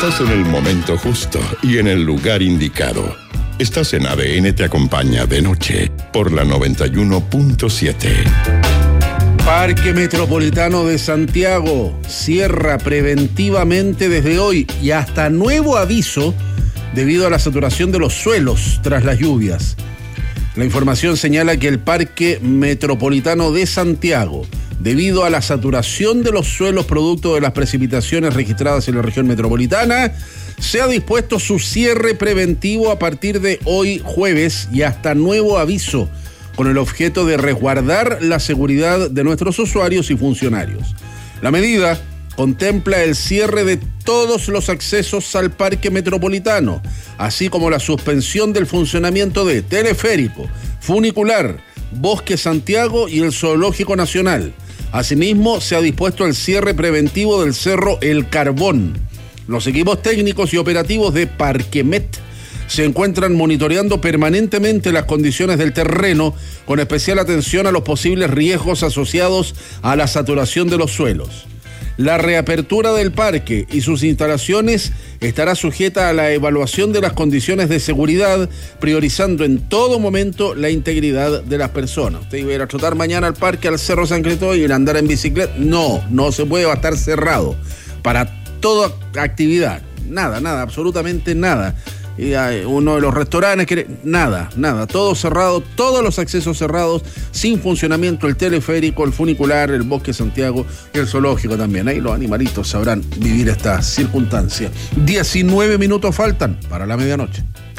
Estás en el momento justo y en el lugar indicado. Estás en ADN Te Acompaña de noche por la 91.7. Parque Metropolitano de Santiago cierra preventivamente desde hoy y hasta nuevo aviso debido a la saturación de los suelos tras las lluvias. La información señala que el Parque Metropolitano de Santiago, debido a la saturación de los suelos producto de las precipitaciones registradas en la región metropolitana, se ha dispuesto su cierre preventivo a partir de hoy jueves y hasta nuevo aviso, con el objeto de resguardar la seguridad de nuestros usuarios y funcionarios. La medida contempla el cierre de todos los accesos al Parque Metropolitano, así como la suspensión del funcionamiento de teleférico, funicular, Bosque Santiago y el Zoológico Nacional. Asimismo, se ha dispuesto el cierre preventivo del Cerro El Carbón. Los equipos técnicos y operativos de Parquemet se encuentran monitoreando permanentemente las condiciones del terreno, con especial atención a los posibles riesgos asociados a la saturación de los suelos. La reapertura del parque y sus instalaciones estará sujeta a la evaluación de las condiciones de seguridad, priorizando en todo momento la integridad de las personas. Usted iba a ir a trotar mañana al parque, al Cerro San Cristóbal y ir a andar en bicicleta. No se puede, va a estar cerrado para toda actividad. Nada, absolutamente nada. Y uno de los restaurantes, nada, todo cerrado, todos los accesos cerrados, sin funcionamiento, el teleférico, el funicular, el Bosque Santiago y el zoológico también. Ahí los animalitos sabrán vivir esta circunstancia. 19 minutos faltan para la medianoche.